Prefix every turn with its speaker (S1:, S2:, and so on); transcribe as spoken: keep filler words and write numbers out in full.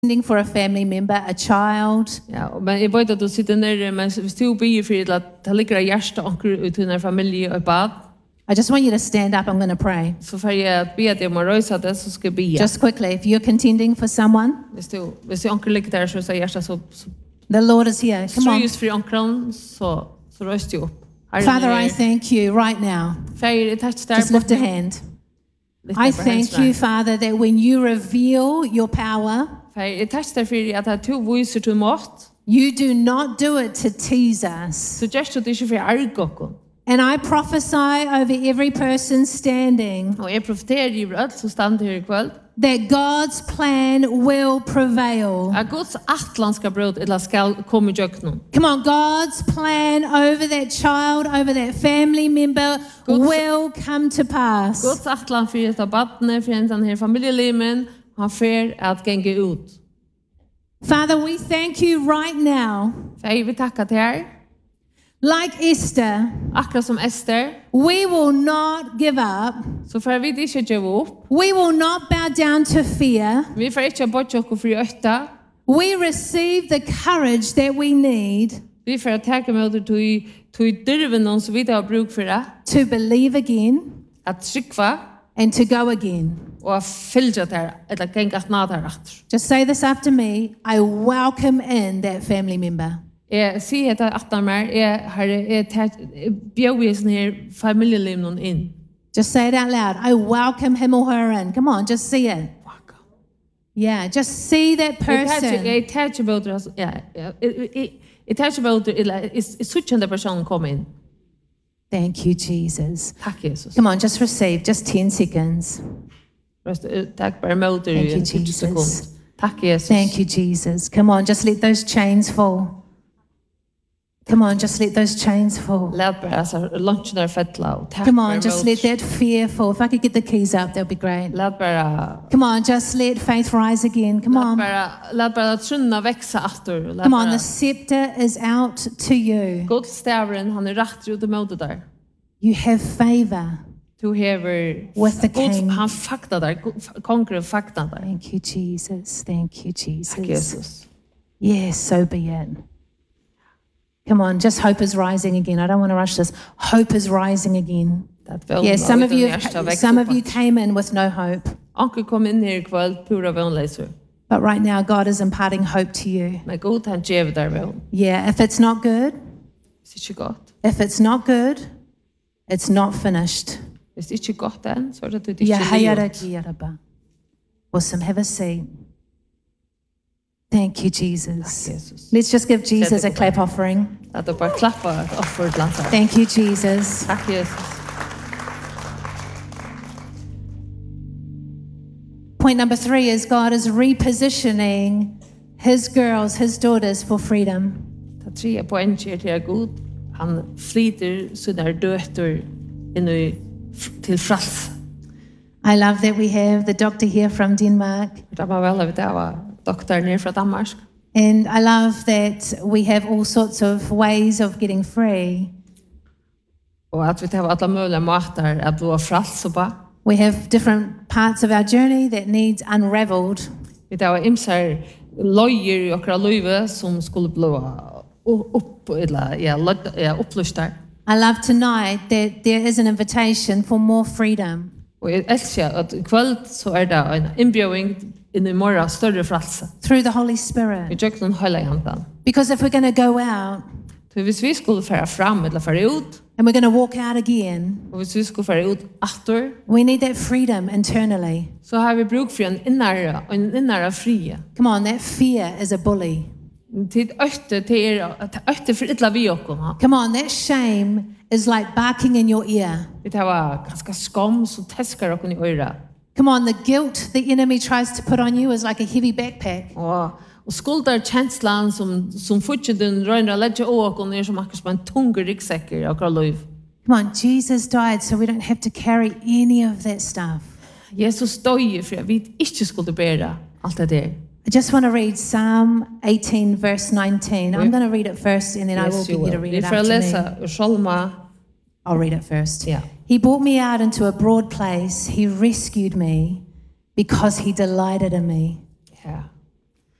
S1: Sending for a family member, a child.
S2: Ja, men jeg vet at du sitter nere, men hvis du bier for at det ligger av hjertet anker ut i en familie og bad,
S1: I just want you to stand up. I'm going to pray.
S2: så får jeg be at jeg må røyse det, så skal jeg be.
S1: Just quickly, if you're contending for someone,
S2: Hvis du, hvis du anker ligger der, så er hjertet så, så
S1: the Lord is here. Come on.
S2: strøys for ankeren, så, så røyser du opp.
S1: Father, I thank you right now.
S2: Feir, jeg tar der.
S1: Just lift a hand. I thank you, Father, that when you reveal your power,
S2: Feir, jeg tar der for at jeg to viser til mått,
S1: you do not do it to tease us.
S2: så gjør du ikke for argokken.
S1: And I prophesy over every person standing
S2: Og jeg profeterer i alt som stand her i kveld,
S1: that God's plan will prevail.
S2: at Guds atlan skal brød, eller skal komme i jøkken.
S1: Come on, God's plan over that child, over that family member
S2: God's-
S1: will come to pass.
S2: Guds atlan for et av badene, for en sånn her familielimen, han fer at genge ut.
S1: Father, we thank you right now.
S2: Feir, vi takker til her.
S1: Like Esther,
S2: Akkurat som Esther,
S1: we will not give up.
S2: så får vi ikke gjøre opp.
S1: We will not bow down to fear.
S2: Vi får ikke bort oss for øyta.
S1: We receive the courage that we need
S2: Vi får takke med det til til dyrven noen som vi har bruk for det,
S1: to believe again
S2: at trykva
S1: and to go again.
S2: og at fylgja der, eller genge at nada rett.
S1: Just say this after me. I welcome in that family member.
S2: Jeg sier etter at meg, jeg har bjør i sånne her familielimen inn.
S1: Just say it out loud. I welcome him or her in. Come on, just see it. Yeah, just see that person.
S2: Jeg tar ikke på det, ja, jeg tar ikke på det, eller jeg suttjende personen kom inn.
S1: Thank you, Jesus.
S2: Takk, Jesus.
S1: Come on, just receive. Just ten seconds.
S2: Takk bare med det i en tyve sekund. Takk, Jesus.
S1: Thank you, Jesus. Come on, just let those chains fall. Come on, just let those chains fall.
S2: Lad bare, altså, lunchen er fettla.
S1: Come on, just let that fear fall. If I could get the keys up, that would be great.
S2: Lad bare,
S1: Come on, just let faith rise again. Come
S2: lad
S1: on.
S2: bare, lad bare trunna veksa aftur.
S1: Come on, the scepter is out to you.
S2: Godstavren, han er rett ut imot det der.
S1: You have favor.
S2: Du hever,
S1: With the king.
S2: han fakta der, konger fakta der.
S1: Thank you, Jesus. Thank you, Jesus.
S2: Takk, Jesus.
S1: Yes, so be it. Come on, just hope is rising again. I don't want to rush this. Hope is rising again. Yeah, some of you, some of you came in with no hope.
S2: Anker kom inn her i kveld, pura vannleiser.
S1: But right now, God is imparting hope to you.
S2: Men god, han djev der vel.
S1: Yeah, if it's not good,
S2: Hvis det ikke godt.
S1: if it's not good, it's not finished.
S2: Hvis det ikke godt den, så er det ikke
S1: Yeah, hayara
S2: livet.
S1: kiyaraba. Awesome, have a seat. Thank you, Jesus.
S2: Jesus.
S1: Let's just give Jesus a clap offering.
S2: At du bare klappa et offer til han.
S1: Thank you, Jesus.
S2: Takk, Jesus.
S1: Point number three is God is repositioning his girls, his daughters for freedom.
S2: Det tredje poenget er til at god, han flyter sånne døtter inn i, til frals.
S1: I love that we have the doctor here from Denmark.
S2: Det var vel at det var doktor nere fra Danmark.
S1: And I love that we have all sorts of ways of getting free.
S2: Og at vi har alle mulige måter at bli frals på.
S1: We have different parts of our journey that needs unraveled.
S2: Vi har imsar løyer i okra løyve som skulle bli upp, eller ja, ja, upplustar.
S1: I love tonight that there is an invitation for more freedom.
S2: Og jeg elsker at i kveld så er det en innbjøring inn i morgen større fralse.
S1: Through the Holy Spirit.
S2: Vi gjør noen høyla jantan.
S1: Because if we're going to go out
S2: Så hvis vi skulle fære fram eller fære ut,
S1: and we're going to walk out again,
S2: og hvis vi skulle fære ut aftur,
S1: we need that freedom internally.
S2: så har vi bruk for en innere, en innere frie.
S1: Come on, that fear is a bully.
S2: Tid øyte til er, øyte for ytla vi okkom.
S1: Come on, that shame is like barking in your ear.
S2: Vi tar ganske skam som teskar okkom i øyra.
S1: Come on, the guilt the enemy tries to put on you is like a heavy backpack.
S2: Og, og skuldar kjenslan som, som fortsatt røyner å legge okkom er som akkurat som en tung ryggsekker akkurat løyv.
S1: Come on, Jesus died so we don't have to carry any of that stuff.
S2: Jesus døy for at vi ikke skulle bære alt det der.
S1: I just want to read Psalm eighteen, verse nineteen. I'm going to read it first and then I will get you to read it
S2: after me. Vi får lese Salma.
S1: I'll read it first.
S2: Yeah.
S1: He brought me out into a broad place. He rescued me because he delighted in me.
S2: Yeah.